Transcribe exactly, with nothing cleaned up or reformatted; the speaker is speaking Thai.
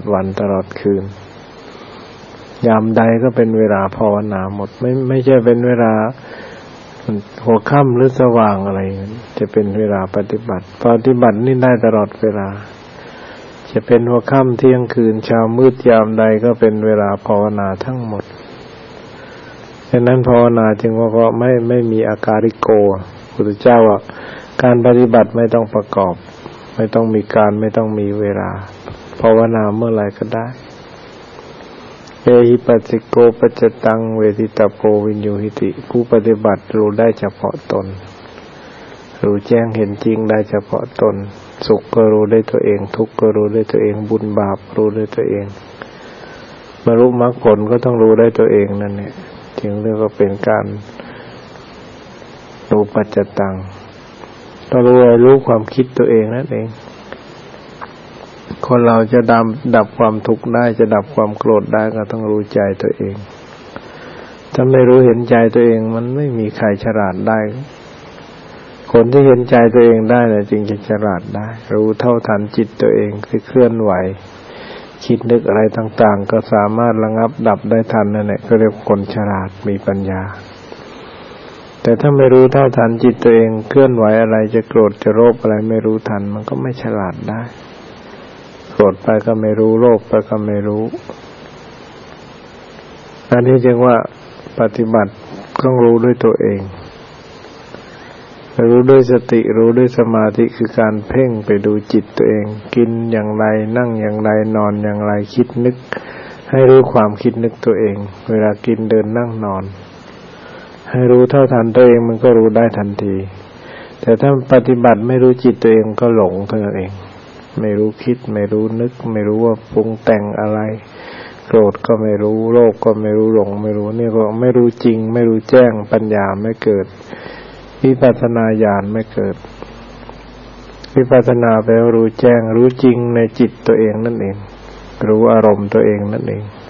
วันตลอดคืนยามใดก็เป็นเวลาภาวนาหมดไม่ไม่ใช่เป็นเวลาหัวค่ำหรือสว่างอะไรจะเป็นเวลาปฏิบัติปฏิบัตินี่ได้ตลอดเวลาจะเป็นหัวค่ำเที่ยงคืนเช้ามืดยามใดก็เป็นเวลาภาวนาทั้งหมดฉะนั้นภาวนาจึงว่าก็ไม่ไม่มีอาการิโกพุทธเจ้าว่าการปฏิบัติไม่ต้องประกอบไม่ต้องมีการไม่ต้องมีเวลาภาวนาเมื่อไหร่ก็ได้เอหิปัสสิโกปัจจตังเวทิตาโพวินยูหิติผู้ปฏิบัติรู้ได้เฉพาะตนรู้แจ้งเห็นจริงได้เฉพาะตนสุขก็รู้ได้ตัวเองทุกข์ก็รู้ได้ตัวเองบุญบาปรู้ได้ตัวเองบรรลุมรรคผลก็ต้องรู้ได้ตัวเองนั่นแหละจึงเรียกว่าเป็นการรู้ปัจจตังต้องรู้รู้ความคิดตัวเองนั่นเองคนเราจะดับดับความทุกข์ได้จะดับความโกรธได้ก็ต้องรู้ใจตัวเองถ้าไม่รู้เห็นใจตัวเองมันไม่มีใครฉลาดได้คนที่เห็นใจตัวเองได้น่ะจึงจะฉลาดได้รู้เท่าทันจิตตัวเองที่เคลื่อนไหวคิดนึกอะไรต่างๆก็สามารถระงับดับได้ทันนั่นแหละก็เรียกคนฉลาดมีปัญญาแต่ถ้าไม่รู้เท่าทันจิตตัวเองเคลื่อนไหวอะไรจะโกรธจะโลภอะไรไม่รู้ทันมันก็ไม่ฉลาดได้โกรธไปก็ไม่รู้โลภไปก็ไม่รู้อันนี้จึงว่าปฏิบัติต้องรู้ด้วยตัวเองรู้ด้วยสติรู้ด้วยสมาธิคือการเพ่งไปดูจิตตัวเองกินอย่างไรนั่งอย่างไรนอนอย่างไรคิดนึกให้รู้ความคิดนึกตัวเองเวลากินเดินนั่งนอนให้รู้เท่าทันตัวเองมันก็รู้ได้ทันทีแต่ถ้าปฏิบัติไม่รู้จิตตัวเองก็หลงเท่านั้นเองไม่รู้คิดไม่รู้นึกไม่รู้ว่าปรุงแต่งอะไรโกรธก็ไม่รู้โลภก็ไม่รู้หลงไม่รู้นี่ก็ไม่รู้จริงไม่รู้แจ้งปัญญาไม่เกิดวิปัสสนาญาณไม่เกิดวิปัสสนาแปลว่ารู้แจ้งรู้จริงในจิตตัวเองนั่นเองรู้อารมณ์ตัวเองนั่นเอง